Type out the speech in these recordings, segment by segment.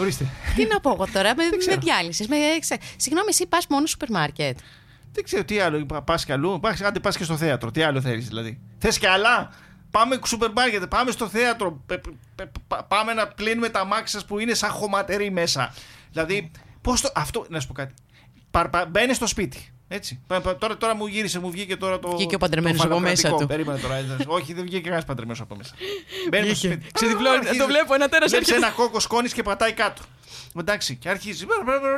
Ορίστε. Τι να πω εγώ τώρα, με διάλυσες. Συγγνώμη, εσύ πας μόνο σούπερ μάρκετ? Δεν ξέρω τι άλλο. Πας κι αλλού. Άντε πας και στο θέατρο. Τι άλλο θέλεις δηλαδή? Θες κι άλλα? Πάμε σούπερ μάρκετ, πάμε στο θέατρο. Πάμε να πλύνουμε τα αμάξια σας που είναι σαν χωματερή μέσα. Δηλαδή, πώς το. Αυτό, να σου πω κάτι. Μπαίνε στο σπίτι. Έτσι. Τώρα μου γύρισε, μου βγήκε τώρα το. Βγήκε ο παντρεμένος από μέσα του. Περίμενε τώρα. Όχι, δεν βγήκε κανένας παντρεμένος από μέσα. Μπαίνει στο σπίτι. Ξεδιπλώνει, το βλέπω, ένα τέρας έρχεται. Ένα κόκο σκόνης και πατάει κάτω. Εντάξει, και αρχίζει.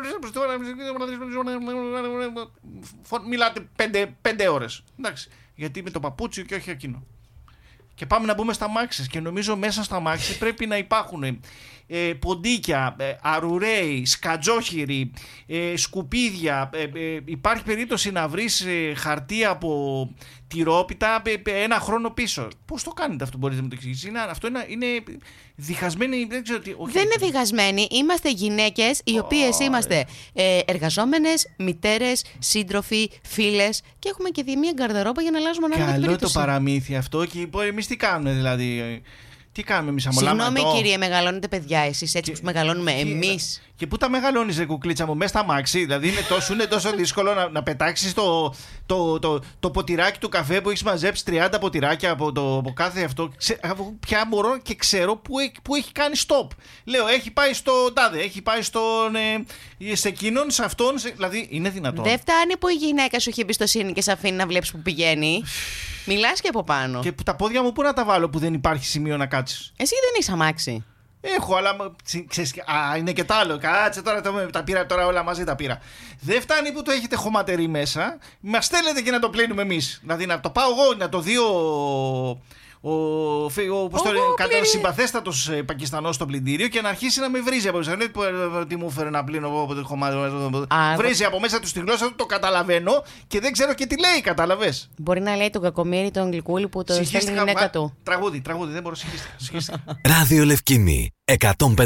Μιλάτε 5 ώρες. Εντάξει. Γιατί με το παπούτσι και όχι εκείνο. Και πάμε να μπούμε στα μάξι. Και νομίζω μέσα στα μάξι πρέπει να υπάρχουν ποντίκια, αρουραίοι, σκατζόχυροι, σκουπίδια. Υπάρχει περίπτωση να βρεις χαρτί από τυρόπιτα 1 χρόνο πίσω. Πώς το κάνετε αυτό, μπορείτε να μου το εξηγήσετε? Αυτό είναι διχασμένοι. Δεν ξέρω τι. Δεν είναι διχασμένοι. Είμαστε γυναίκες οι οποίες είμαστε εργαζόμενες, μητέρες, σύντροφοι, φίλες και έχουμε και μία γκαρδερόπα για να αλλάζουμε ανάλογα την περίπτωση. Καλό το παραμύθι αυτό. Και εμείς τι κάνουμε δηλαδή? Τι κάνουμε εμείς? Αμολάμε? Συγγνώμη κύριε, μεγαλώνετε παιδιά εσείς έτσι που μεγαλώνουμε εμείς? Και πού τα μεγαλώνεις ρε κουκλίτσα μου? Μέσα στα μάξι? Δηλαδή είναι τόσο δύσκολο να πετάξεις το ποτηράκι του καφέ που έχεις μαζέψει 30 ποτηράκια από κάθε αυτό. Πια μπορώ και ξέρω που έχει κάνει stop. Λέω έχει πάει στο τάδε, έχει πάει σε εκείνον, σε αυτόν. Δηλαδή είναι δυνατόν? Δεν φτάνει που η γυναίκα σου έχει εμπιστοσύνη και σε αφήνει να βλέπεις που πηγαίνει. Μιλάς και από πάνω. Και τα πόδια μου πού να τα βάλω που δεν υπάρχει σημείο να κάτσεις? Εσύ δεν έχεις αμάξι? Έχω, αλλά ξέρεις, είναι και τ' άλλο. Κάτσε τώρα, τα πήρα τώρα όλα μαζί, τα πήρα. Δεν φτάνει που το έχετε χωματερή μέσα, μας στέλνετε και να το πλύνουμε εμείς. Δηλαδή να το πάω εγώ, να το δει ο συμπαθέστατος Πακιστανός στο πλυντήριο και να αρχίσει να με βρίζει από μέσα. Δεν λέει τι μου έφερε να πλύνω εγώ από το χωματερή. Βρίζει από μέσα του στη γλώσσα του, το καταλαβαίνω και δεν ξέρω και τι λέει, κατάλαβες? Μπορεί να λέει τον κακομοίρη, τον γλυκούλη που το στέλνει η γυναίκα του. Τραγούδι, δεν μπορώ να συγχύστηκα. Ράδιο Λευκίνη 105.